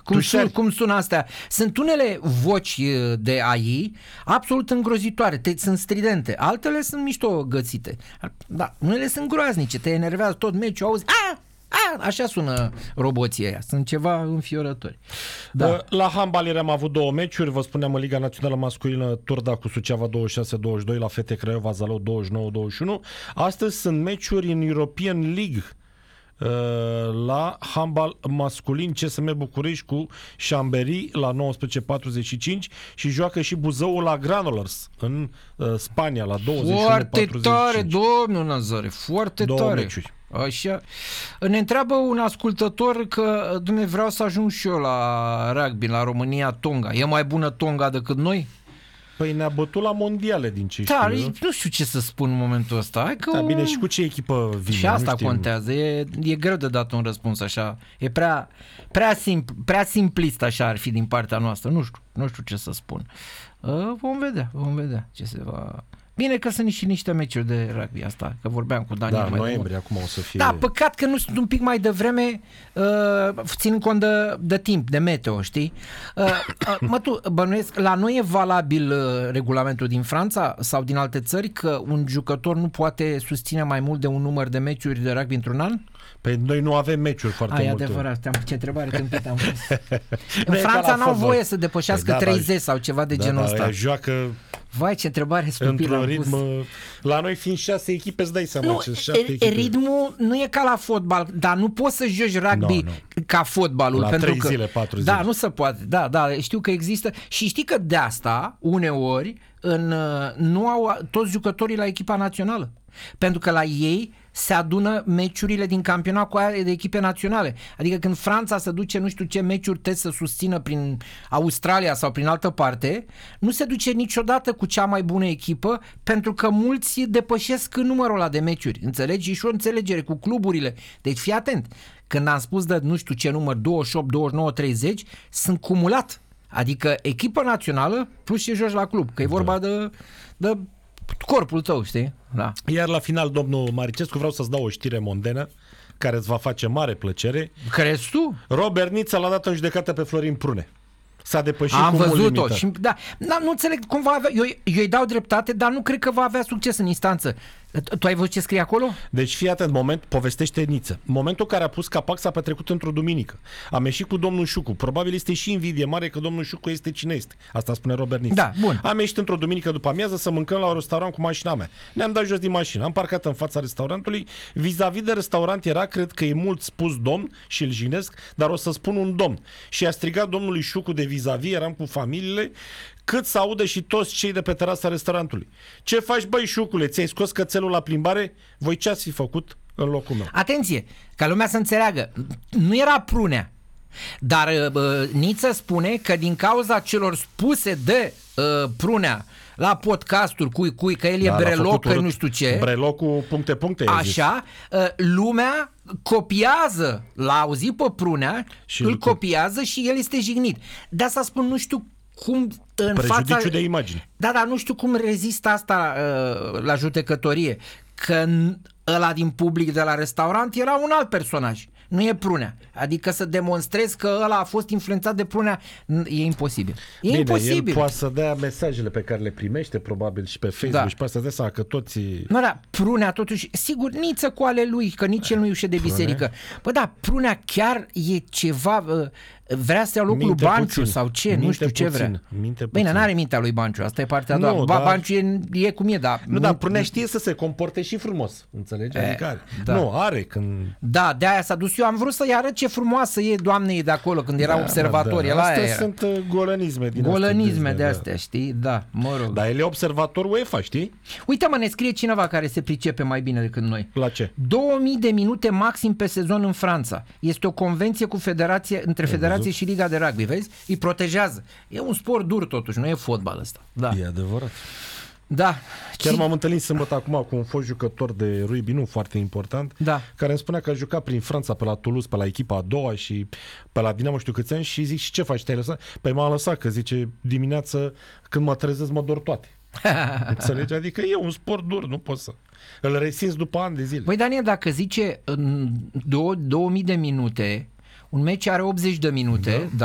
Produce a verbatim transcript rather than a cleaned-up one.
cum, sun, cum sună astea. Sunt unele voci de A I absolut îngrozitoare, te, sunt stridente, altele sunt mișto găsite. Da, unele sunt groaznice, te enervează tot meciul, auzi, a, a, așa sună roboții ăia, sunt ceva înfiorători. Da. La handbal ieri am avut două meciuri, vă spuneam în Liga Națională Masculină, Turda cu Suceava douăzeci și șase douăzeci și doi, la fete Craiova Zalău douăzeci și nouă douăzeci și unu. Astăzi sunt meciuri în European League. La handbal masculin, C S M București cu Chambéry la nouăsprezece patruzeci și cinci și joacă și Buzăul la Granolars în uh, Spania la douăzeci și unu patruzeci și cinci. Foarte tare, domnul Nazare, foarte Două tare. Meciuri. Așa. Ne întreabă un ascultător că, dumne, vreau să ajung și eu la rugby, la România Tonga. E mai bună Tonga decât noi? Păi ne-a bătut la mondiale din ce da, știu. Nu știu ce să spun în momentul ăsta. Hai că da, un... bine, și cu ce echipă vine? Și asta contează. E, e greu de dat un răspuns așa. E prea, prea, simpl, prea simplist așa ar fi din partea noastră. Nu știu, nu știu ce să spun. Uh, vom vedea, vom vedea ce se va... Bine că sunt și niște meciuri de rugby asta, că vorbeam cu Daniel da, mai noiembrie acum o să fie... Da, păcat că nu sunt un pic mai devreme, uh, ținând cont de, de timp, de meteo, știi? Uh, uh, mă, tu, bănuiesc, la noi e valabil uh, regulamentul din Franța sau din alte țări că un jucător nu poate susține mai mult de un număr de meciuri de rugby într-un an? Păi noi nu avem meciuri foarte Ai, multe. E adevărat, ce întrebare tâmpită am pus. În Franța n-au voie să depășească păi da, treizeci da, sau ceva de da, genul da, ăsta. Joacă vai, ce întrebare stupidă într-un ritm, la noi fiind șase echipe, îți dai seama nu, ce șase echipe. Ritmul nu e ca la fotbal, dar nu poți să joci rugby no, no. ca fotbalul. La pentru trei că, zile, patru da, zile. nu se poate. Da, da, știu că există și știi că de asta, uneori, în, nu au toți jucătorii la echipa națională. Pentru că la ei se adună meciurile din campionat cu aia de echipe naționale. Adică când Franța se duce nu știu ce meciuri trebuie să susțină prin Australia sau prin altă parte, nu se duce niciodată cu cea mai bună echipă pentru că mulți depășesc numărul ăla de meciuri. Înțelegi? Și o înțelegere cu cluburile. Deci fii atent. Când am spus de nu știu ce număr, douăzeci și opt, douăzeci și nouă, treizeci, sunt cumulat. Adică echipă națională plus ce joci la club. Că e vorba de... de corpul tău, știi? Da. Iar la final, domnul Maricescu, vreau să-ți dau o știre mondenă care îți va face mare plăcere. Crezi tu? Robert Nița l-a dat în judecată pe Florin Prune. S-a depășit Am cu mult văzut-o limită. și da, da, nu înțeleg cum va avea, eu, eu îi dau dreptate, dar nu cred că va avea succes în instanță. Tu ai văzut ce scrie acolo? Deci fii atent, moment, povestește Niță. Momentul în care a pus capac s-a petrecut într-o duminică. Am ieșit cu domnul Șucu. Probabil este și invidie mare că domnul Șucu este cine este. Asta spune Robert Niță. Da, bun. Am ieșit într-o duminică după amiază să mâncăm la un restaurant cu mașina mea. Ne-am dat jos din mașină. Am parcat în fața restaurantului. Vis-a-vis de restaurant era, cred că e mult spus domn și îl jinesc, dar o să spun un domn. Și a strigat domnului Șucu de vis-a-vis, eram cu familiile, cât să audă și toți cei de pe terasa restaurantului. Ce faci, băi, Șucule? Ți-ai scos cățelul la plimbare? Voi ce ați fi făcut în locul meu? Atenție, ca lumea să înțeleagă, nu era Prunea, dar uh, Niță spune că din cauza celor spuse de uh, Prunea la podcasturi, cui, cui, că el e da, breloc, că nu știu ce. Brelocul puncte, puncte. Așa, uh, lumea copiază, l-a auzit pe Prunea, și îl copiază și el este jignit. De asta spun, nu știu cum în prejudiciu fața... de imagine. Da, dar nu știu cum rezistă asta uh, la judecătorie. Că ăla din public de la restaurant era un alt personaj. Nu e Prunea. Adică să demonstrezi că ăla a fost influențat de Prunea, e imposibil. E Bine, imposibil. El poate să dea mesajele pe care le primește probabil și pe Facebook da. Și poate să dea seama că toți... Nu, da, Prunea totuși, sigur, Niță cu ale lui, că nici el nu iușe de biserică. Bă, da, Prunea chiar e ceva... Vrea să ia locul lui Banciu puțin. Sau ce, minte nu știu puțin. ce vrea. Minte Bine, n-are mintea lui Banciu, asta e partea a doua. Nu, ba, dar... Banciu e, e cum e, dar... Nu, dar Prunea știe să se comporte și frumos, înțelegi? Adică are. Da. Nu, are când... Da, de-aia s-a dus. Eu am vrut să-i arăt ce frumoasă e doamnei de acolo când era da, observator. Da, El astea era. sunt golănisme din golănisme de astea, astea, știi? Da, mă rog. Dar el e observator UEFA, știi? Uite, mă, ne scrie cineva care se pricepe mai bine decât noi. La ce? două mii de minute maxim pe sezon în Franța. Este o convenție cu federație, între e Federație văzut? Și Liga de Rugby, vezi? Îi protejează. E un sport dur totuși, nu e fotbal ăsta. Da. E adevărat. Da. Chiar m-am întâlnit sâmbătă acum cu un fost jucător de rugby, nu foarte important, da. Care îmi spunea că a jucat prin Franța pe la Toulouse, pe la echipa a doua și pe la Dinamo știu câți ani și zic, și ce faci, te-ai lăsat? Păi m-am lăsat, că zice, dimineață când mă trezesc mă dor toate. Înțelegi? Adică e un sport dur, nu poți să... Îl resimți după ani de zile. Băi, Daniel, dacă zice în două mii de minute, un meci are optzeci de minute, da.